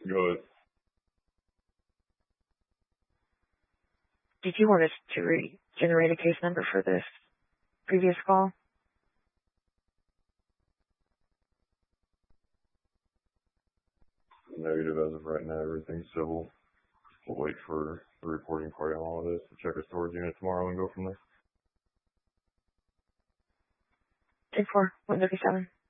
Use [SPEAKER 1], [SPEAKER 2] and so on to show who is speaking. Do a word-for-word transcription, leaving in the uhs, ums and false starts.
[SPEAKER 1] Go ahead.
[SPEAKER 2] Did you want us to regenerate a case number for this previous call?
[SPEAKER 1] Negative as of right now. Everything's civil. We'll wait for the reporting party on all of this to check our storage unit tomorrow and go from there.
[SPEAKER 2] ten four, one thirty-seven.